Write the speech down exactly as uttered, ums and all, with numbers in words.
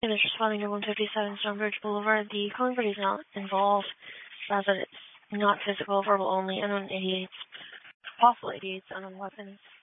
And it's responding to one fifty-seven Stonebridge Boulevard. The calling party is not involved, as that it's not physical, verbal only, unknown eighty-eights, possible eighty-eights, unknown weapons.